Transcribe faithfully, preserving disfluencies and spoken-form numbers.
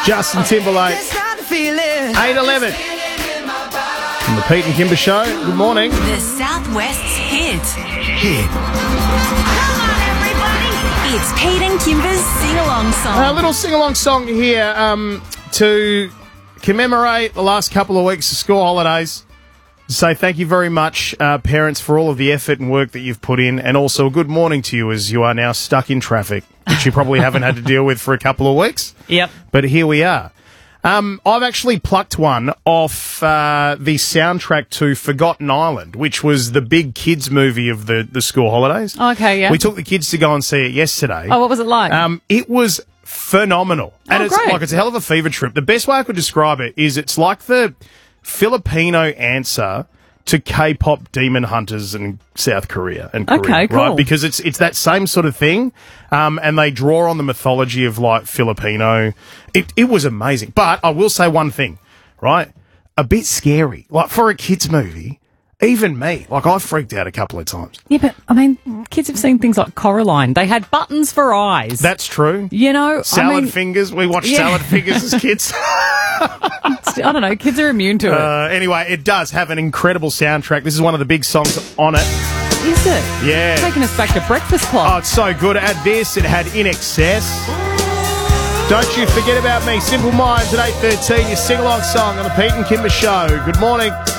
Justin Timberlake. eight eleven. On the Pete and Kimber Show. Good morning. The Southwest's hit. Hit. Come on, everybody. It's Pete and Kimber's sing-along song. A little sing-along song here um, to commemorate the last couple of weeks of school holidays. To say thank you very much, uh, parents, for all of the effort and work that you've put in, and also a good morning to you as you are now stuck in traffic, which you probably haven't had to deal with for a couple of weeks. Yep. But here we are. Um, I've actually plucked one off uh, the soundtrack to Forgotten Island, which was the big kids' movie of the, the school holidays. Okay, yeah. We took the kids to go and see it yesterday. Oh, what was it like? Um, it was phenomenal. And Oh, it's great. like it's a hell of a fever trip. The best way I could describe it is it's like the Filipino answer to K-pop Demon Hunters in South Korea and Korea, Okay, cool. right? Because it's it's that same sort of thing, um, and they draw on the mythology of like Filipino. It it was amazing, but I will say one thing, right? A bit scary, like for a kids' movie. Even me, like I freaked out a couple of times. yeah, but, I mean, kids have seen things like Coraline. They had buttons for eyes. That's true. you know, Salad I mean, fingers. We watched Yeah. Salad Fingers as kids. I don't know, kids are immune to it. Uh, anyway, it does have an incredible soundtrack. This is one of the big songs on it. Is it? Yeah. Taking us back to Breakfast Club. Oh, it's so good. It had this. It had In Excess. Don't you forget about me. Simple Minds at eight thirteen. Your sing-along song on the Pete and Kimber Show. Good morning.